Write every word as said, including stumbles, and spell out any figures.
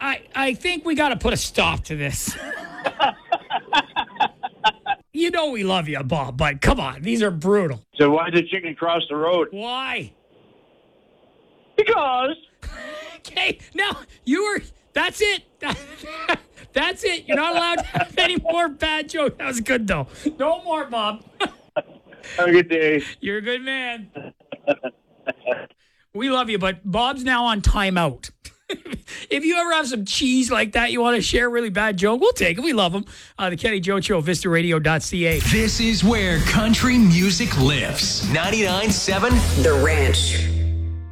I, I think we got to put a stop to this. You know we love you, Bob, but come on. These are brutal. So why did the chicken cross the road? Why? Because. Okay, now you were. That's it. That's it. You're not allowed to have any more bad jokes. That was good, though. No more, Bob. Have a good day. You're a good man. We love you, but Bob's now on timeout. If you ever have some cheese like that you want to share, really bad joke, we'll take it. We love them. Uh, the Kenny Joe Show, vista radio dot c a. This is where country music lives. ninety-nine point seven The Ranch.